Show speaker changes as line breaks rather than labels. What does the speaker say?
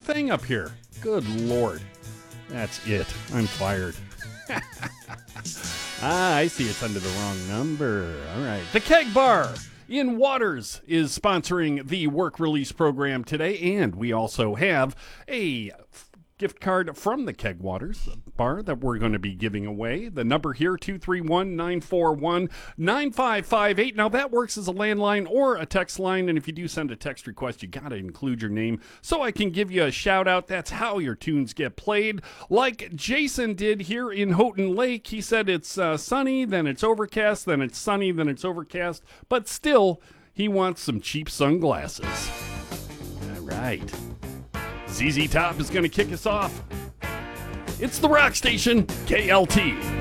thing up here. Good Lord. That's it. I'm fired. I see it's under the wrong number. All right. The Keg Bar in Waters is sponsoring the work release program today, and we also have a gift card from the Keg Waters bar that we're going to be giving away. The number here, 231-941-9558. Now, that works as a landline or a text line, and if you do send a text request, you got to include your name so I can give you a shout-out. That's how your tunes get played. Like Jason did here in Houghton Lake. He said it's sunny, then it's overcast, then it's sunny, then it's overcast, but still, he wants some cheap sunglasses. All right. ZZ Top is going to kick us off. It's the Rock Station, KLT.